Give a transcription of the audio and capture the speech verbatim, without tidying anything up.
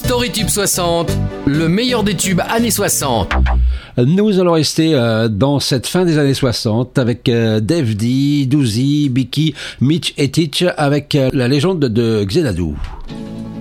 StoryTube soixante, le meilleur des tubes années soixante. Nous allons rester euh, dans cette fin des années soixante avec euh, Dave D, Doozy, Bicky, Mitch et Teach avec euh, la légende de Xanadu.